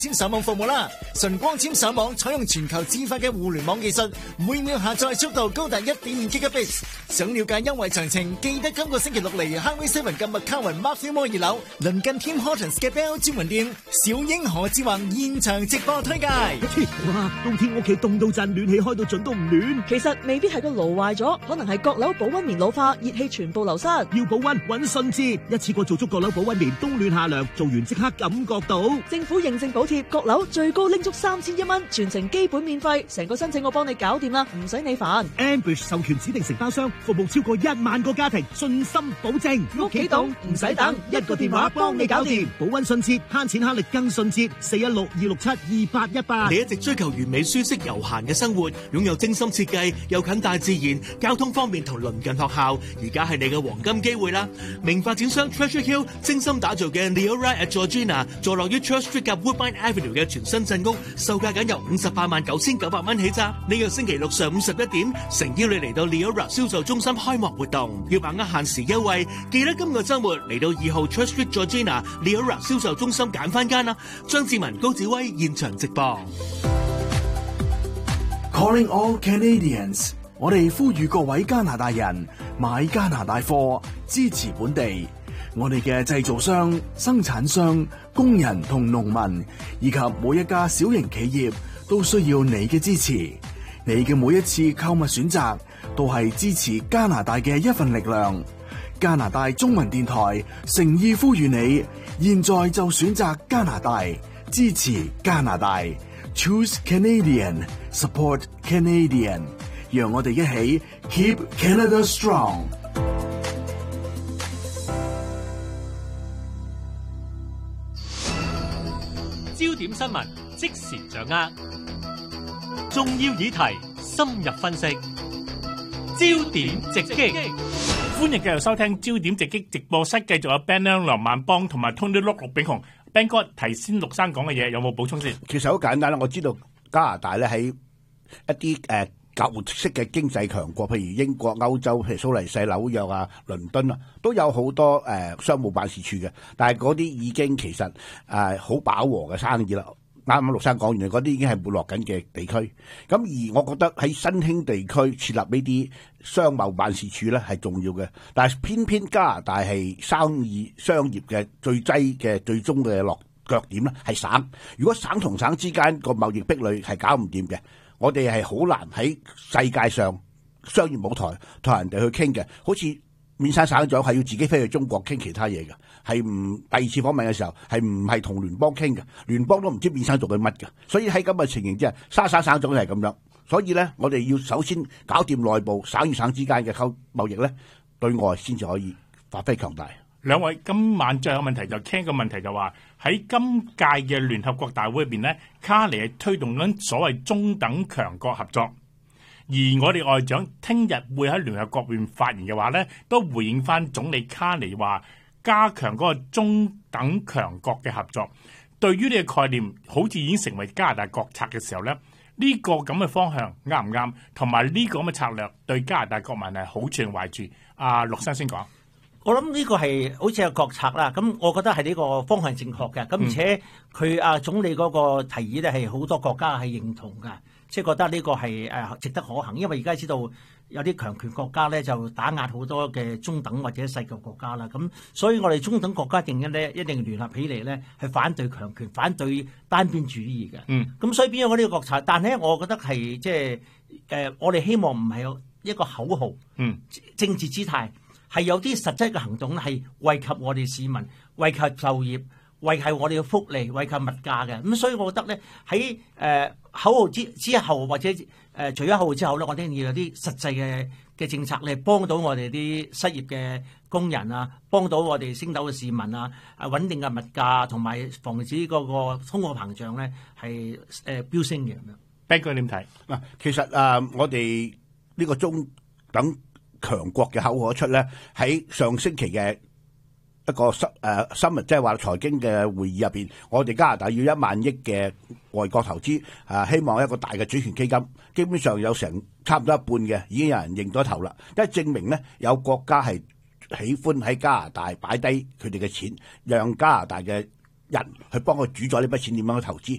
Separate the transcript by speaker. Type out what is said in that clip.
Speaker 1: 纖上網服務啦，純光纖上網採用全球自發嘅互聯網技術，每秒下載速度高達 1.2 Gigabits。想了解優惠詳情，記得今個星期六嚟 Highway 7嘅麥卡雲 Matthew Mall 2樓，鄰近 Tim Hortons 嘅 Bell 專門店，小英何志宏現場直播推介。
Speaker 2: 哇，冬天屋企凍到震，暖氣開到盡都唔暖。
Speaker 3: 其實未必係個爐壞咗，可能係閣樓保溫棉老化，熱氣全部流失。
Speaker 2: 要保溫搵信捷，一次過做足閣樓保溫棉，冬暖夏涼，做完即刻感覺到。
Speaker 3: 政府認證補貼，閣樓最高拎足3100蚊，全程基本免費，成個申請我幫你搞掂啦，唔使你煩。
Speaker 2: Ambush 授權指定承包商，服務超過1萬個家庭，信心保證。
Speaker 3: 屋企凍唔使等，
Speaker 2: 一個電話幫你搞掂，保溫信捷，慳錢慳力更信捷。416-267-2818。
Speaker 4: 你一直追求完美、舒適、悠閒嘅生活，擁有精心設計又近大自然，交通方便同鄰近學校，而家係你嘅黃金機會啦！名發展商 Treasure Hill 精心打造嘅 Leora at Georgina，坐落於 Church Street 及 Woodbine Avenue 嘅全新鎮屋，售價僅由589900蚊起咋。呢個星期六上午11點，誠邀你嚟到 Leora 銷售中心開幕活動，要把握限時優惠，記得今個週末嚟到2號 Church Street Georgina Leora 銷售中心揀翻間啦！張志文、高子威現場直播。
Speaker 5: Calling all Canadians， 我哋呼籲各位加拿大人買加拿大貨，支持本地。我哋嘅製造商、生產商、工人同農民，以及每一家小型企業，都需要你嘅支持。你嘅每一次購物選擇，都係支持加拿大嘅一份力量。加拿大中文電台誠意呼籲你，現在就選擇加拿大，支持加拿大。Choose Canadian, support Canadian， 讓我哋一起 Keep Canada Strong。
Speaker 6: 焦點新聞即時掌握，重要議題深入分析，焦點直擊。歡迎繼續收聽焦點直擊直播室，繼續有 Ben 梁萬邦同埋 Tony Lock 陸炳雄。Ben 哥提先陸生講嘅嘢有冇補充先？
Speaker 7: 其實好簡單啦，我知道加拿大咧喺一啲交活式嘅經濟強國，譬如英國、歐洲，譬如蘇黎世、紐約啊、倫敦啊，都有好多商務辦事處嘅，但係嗰啲已經其實好飽和嘅生意啦。啱啱陸生講完，嗰啲已經係沒落緊嘅地區。咁而我覺得喺新興地區設立呢啲商貿辦事處咧係重要嘅，但係偏偏加拿大係商業嘅最終嘅落腳點咧係省。如果省同省之間個貿易壁壘係搞唔掂嘅，我哋係好難喺世界上商業舞台同人哋去傾嘅。好似面山省長係要自己飛去中國傾其他嘢嘅，係唔第二次訪問嘅時候係唔係同聯邦傾嘅？聯邦都唔知面山做緊乜嘅。所以喺咁嘅情形之下，沙省省長係咁樣。所以咧，我哋要首先搞掂內部省與省之間嘅貿易咧，對外先至可以發揮強大。
Speaker 6: 兩位今晚最後問題就傾個問題就話喺今屆嘅聯合國大會入邊咧，卡尼係推動緊所謂中等強國合作。而我哋外長聽日會喺聯合國邊發言嘅話咧，都回應翻總理卡尼話加強嗰個中等強國嘅合作。對於呢個概念，好似已經成為加拿大國策嘅時候咧，呢個咁嘅方向啱唔啱？同埋呢個咁嘅策略對加拿大國民係好處定壞處？阿陸生先講。
Speaker 8: 我諗呢個係好似係國策啦，咁我覺得係呢個方向正確嘅，咁而且佢總理嗰個提議咧係好多國家係認同嘅，即係覺得呢個係值得可行，因為而家知道有啲強權國家咧就打壓好多嘅中等或者細嘅國家啦，咁所以我哋中等國家一定聯合起嚟咧係反對強權、反對單邊主義嘅。咁所以變咗呢個國策，但係我覺得係即係我哋希望唔係一個口號，政治姿態。係有啲實質嘅行動咧，係惠及我哋市民、惠及就業、惠及我哋嘅福利、惠及物價嘅。咁所以我覺得咧，喺口號之後或者除咗口號之後咧，我哋要有啲實際嘅政策咧，幫到我哋啲失業嘅工人啊，幫到我哋升斗嘅市民啊，穩定嘅物價同埋防止嗰個通貨膨脹咧係飆升嘅咁樣。
Speaker 6: Ben哥點睇？
Speaker 7: 嗱，其實我哋呢個中等強國嘅口號一出咧，喺上星期嘅一個新聞，即係話財經嘅會議入邊，我哋加拿大要1萬億嘅外國投資，希望一個大嘅主權基金，基本上有成差唔多一半嘅已經有人認咗頭啦，因為證明咧有國家係喜歡喺加拿大擺低佢哋嘅錢，讓加拿大嘅人去幫佢主宰呢筆錢點樣去投資。